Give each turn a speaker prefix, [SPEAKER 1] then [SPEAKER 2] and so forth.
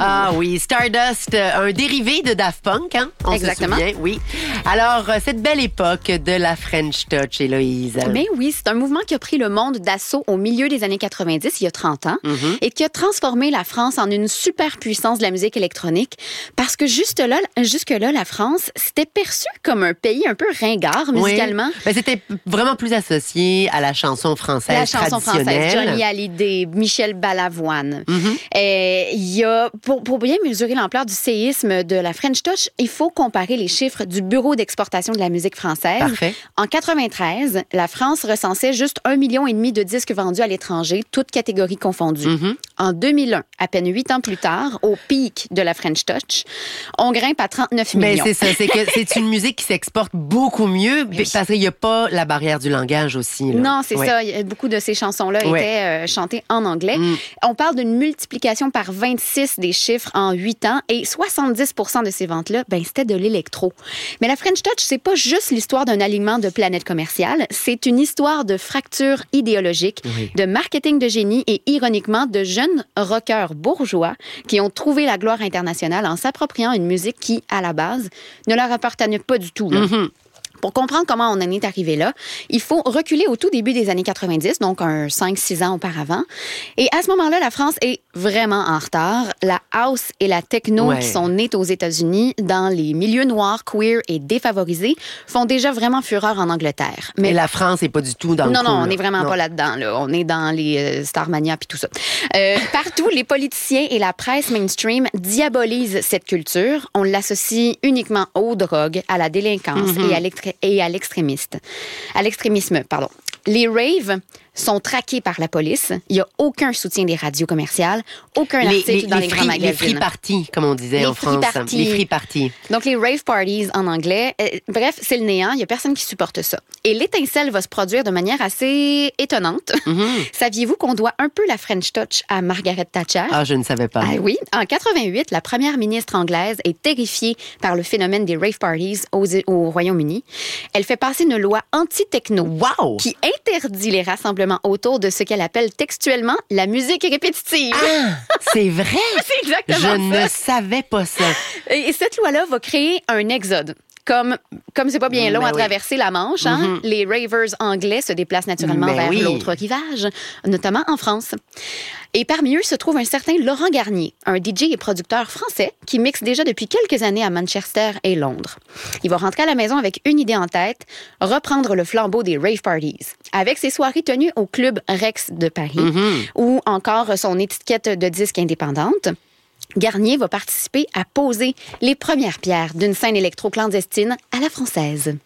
[SPEAKER 1] Ah oui, Stardust, un dérivé de Daft Punk, hein? On
[SPEAKER 2] Exactement.
[SPEAKER 1] se souvient, oui. Alors, cette belle époque de la French Touch, Héloïse.
[SPEAKER 2] Mais oui, c'est un mouvement qui a pris le monde d'assaut au milieu des années 90, il y a 30 ans, et qui a transformé la France en une superpuissance de la musique électronique, parce que jusque-là, la France, c'était perçu comme un pays un peu ringard musicalement.
[SPEAKER 1] Oui. Ben, c'était vraiment plus associé à la chanson française
[SPEAKER 2] La chanson française,
[SPEAKER 1] traditionnelle.
[SPEAKER 2] Johnny Hallyday, Michel Balavoine. Il y a, pour bien mesurer l'ampleur du séisme de la French Touch, il faut comparer les chiffres du Bureau d'exportation de la musique française.
[SPEAKER 1] Parfait.
[SPEAKER 2] En 93, la France recensait juste 1,5 million de disques vendus à l'étranger, toutes catégories confondues. En 2001, à peine 8 ans plus tard, au pic de la French Touch, on grimpe à 39 millions.
[SPEAKER 1] Mais c'est ça, c'est que c'est une musique qui s'exporte beaucoup mieux parce qu'il n'y a pas la barrière du langage aussi. Là.
[SPEAKER 2] Non, c'est ça. Beaucoup de ces chansons-là étaient chantées en anglais. On parle d'une multiplication par 26 des chiffres en 8 ans et 70% de ces ventes-là, c'était de l'électro. Mais la French Touch, c'est pas juste l'histoire d'un alignement de planètes commerciales, c'est une histoire de fracture idéologique, de marketing de génie et ironiquement de jeunes rockers bourgeois qui ont trouvé la gloire internationale en s'appropriant une musique qui, à la base, ne leur appartenait pas du tout. Là. Pour comprendre comment on en est arrivé là, il faut reculer au tout début des années 90, donc 5-6 ans auparavant. Et à ce moment-là, la France est vraiment en retard. La house et la techno qui sont nées aux États-Unis dans les milieux noirs, queer et défavorisés font déjà vraiment fureur en Angleterre.
[SPEAKER 1] Mais la France n'est pas du tout dans le coup.
[SPEAKER 2] Non, on n'est vraiment pas là-dedans. Là. On est dans les Starmania puis tout ça. Partout, les politiciens et la presse mainstream diabolisent cette culture. On l'associe uniquement aux drogues, à la délinquance et à l'extrémisme. Les raves sont traqués par la police. Il n'y a aucun soutien des radios commerciales, aucun article dans les grands magazines.
[SPEAKER 1] Les free parties, comme on disait en France. Les free parties.
[SPEAKER 2] Donc, les rave parties en anglais. Bref, c'est le néant. Il n'y a personne qui supporte ça. Et l'étincelle va se produire de manière assez étonnante. Saviez-vous qu'on doit un peu la French Touch à Margaret Thatcher?
[SPEAKER 1] Ah, je ne savais pas.
[SPEAKER 2] Ah oui. En 88, la première ministre anglaise est terrifiée par le phénomène des rave parties au Royaume-Uni. Elle fait passer une loi anti-techno qui interdit les rassemblements autour de ce qu'elle appelle textuellement la musique répétitive.
[SPEAKER 1] Ah, c'est vrai?
[SPEAKER 2] C'est exactement ça.
[SPEAKER 1] Je ne savais pas ça.
[SPEAKER 2] Et cette loi-là va créer un exode. Comme c'est pas bien long à traverser la Manche, les ravers anglais se déplacent naturellement vers l'autre rivage, notamment en France. Et parmi eux se trouve un certain Laurent Garnier, un DJ et producteur français qui mixe déjà depuis quelques années à Manchester et Londres. Il va rentrer à la maison avec une idée en tête, reprendre le flambeau des rave parties. Avec ses soirées tenues au Club Rex de Paris, ou encore son étiquette de disque indépendante, Garnier va participer à poser les premières pierres d'une scène électro-clandestine à la française.